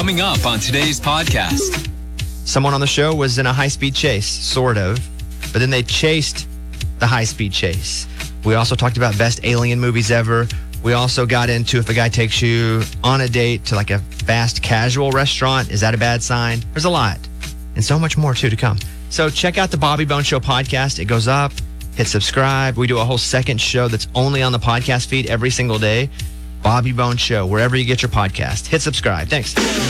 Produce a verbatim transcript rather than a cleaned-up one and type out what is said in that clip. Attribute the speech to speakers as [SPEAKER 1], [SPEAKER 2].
[SPEAKER 1] Coming up on today's podcast.
[SPEAKER 2] Someone on the show was in a high-speed chase, sort of, but then they chased the high-speed chase. We also talked about best alien movies ever. We also got into if a guy takes you on a date to like a fast casual restaurant, is that a bad sign? There's a lot. And so much more, too, to come. So check out the Bobby Bones Show podcast. It goes up. Hit subscribe. We do a whole second show that's only on the podcast feed every single day. Bobby Bones Show, wherever you get your podcast. Hit subscribe. Thanks.